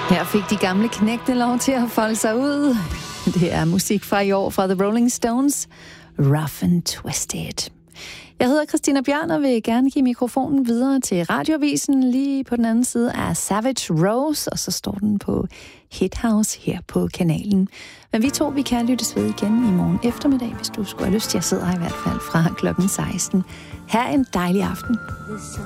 Her fik de gamle knægte lov til at folde sig ud. Det er musik fra i år fra The Rolling Stones. Rough and Twisted. Jeg hedder Christina Bjørn og vil gerne give mikrofonen videre til Radioavisen lige på den anden side af Savage Rose, og så står den på Hithouse her på kanalen. Men vi kan lyttes ved igen i morgen eftermiddag, hvis du skulle have lyst. Jeg sidder her i hvert fald fra klokken 16. Ha' en dejlig aften.